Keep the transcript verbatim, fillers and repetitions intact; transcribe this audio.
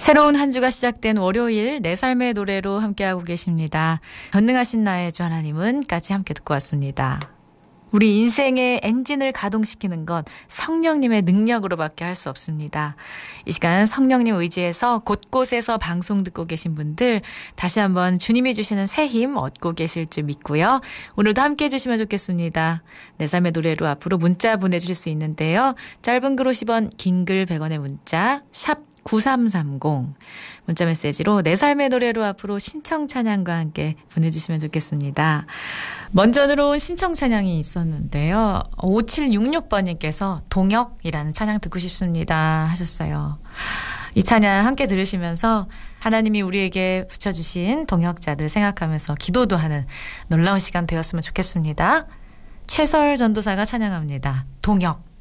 새로운 한 주가 시작된 월요일 내 삶의 노래로 함께하고 계십니다. 전능하신 나의 주 하나님은까지 함께 듣고 왔습니다. 우리 인생의 엔진을 가동시키는 건 성령님의 능력으로밖에 할 수 없습니다. 이 시간 성령님 의지해서 곳곳에서 방송 듣고 계신 분들 다시 한번 주님이 주시는 새 힘 얻고 계실 줄 믿고요. 오늘도 함께해 주시면 좋겠습니다. 내 삶의 노래로 앞으로 문자 보내주실 수 있는데요. 짧은 글 오십 원, 긴 글 백 원의 문자 샵 구삼삼공 문자 메시지로 내 삶의 노래로 앞으로 신청 찬양과 함께 보내주시면 좋겠습니다. 먼저 들어온 신청 찬양이 있었는데요. 오칠육육 번님께서 동역이라는 찬양 듣고 싶습니다 하셨어요. 이 찬양 함께 들으시면서 하나님이 우리에게 붙여주신 동역자들 생각하면서 기도도 하는 놀라운 시간 되었으면 좋겠습니다. 최설 전도사가 찬양합니다. 동역.